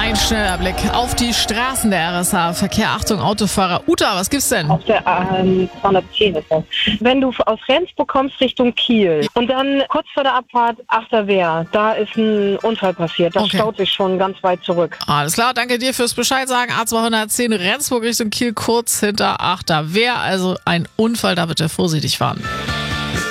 Ein schneller Blick auf die Straßen der RSA. Verkehr, Achtung, Autofahrer. Uta, was gibt's denn? Auf der 210 ist das. Wenn du aus Rendsburg kommst Richtung Kiel und dann kurz vor der Abfahrt Achterwehr, da ist ein Unfall passiert. Das staut sich schon ganz weit zurück. Alles klar, danke dir fürs Bescheid sagen. A210 Rendsburg Richtung Kiel, kurz hinter Achterwehr. Also ein Unfall, da bitte vorsichtig fahren.